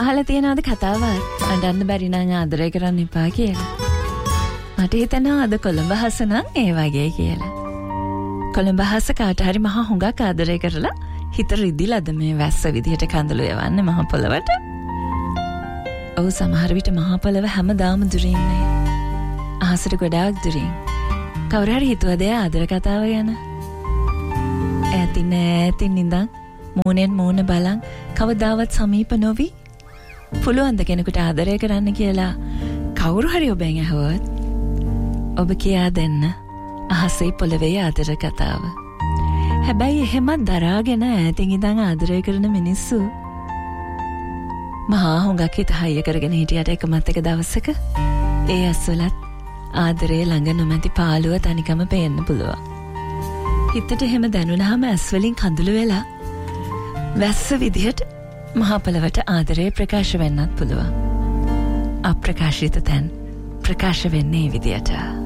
අහලා තියෙනවද කතාව අඬන්න බැරි නම් ආදරය කරන්න එපා කියලා? මට හිතෙනවා අද කොළඹ හස නම් ඒ වගේ කියලා. කොළඹ හස කාට හරි මහා හුඟක් ආදරය කරලා හිත රිදිලාද මේ වැස්ස විදිහට කඳුළු යවන්නේ මහා පොළවට? ඔව් සමහර විට මහා පොළව හැමදාම දුරින්නේ. අහසට ගොඩාක් දුරින්. කවුරු හරි හිතුවද ආදර කතාව ගැන? ඈතින් ඉඳන් මූණෙන් මූණ බලන් කවදාවත් සමීප නොවි පුළුවන් ද කෙනෙකුට ආදරය කරන්න කියලා කවුරු හරි ඔබෙන් අහුවොත් ඔබ කියා දෙන්න අහසේ පොළවේ ආදර කතාව. හැබැයි එහෙම දරාගෙන ඈතින් ඉඳන් ආදරය කරන මිනිස්සු මහා හුඟක් හිත හයිය කරගෙන හිටියට එකමත් එක දවසක ඒ ඇස්වලත් ආදරේ ළඟ නොමැති පාළුව තනිකම පේන්න පුළුවන්. හිතට එහෙම දැනුණාම ඇස් වලින් කඳුළු වෙලා වැස්ස විදිහට මහා පොළවට ආදරේ ප්‍රකාශ වෙන්නත් පුළුවන්. අප්‍රකාශිත තැන් ප්‍රකාශ වෙන්නේ විදියට.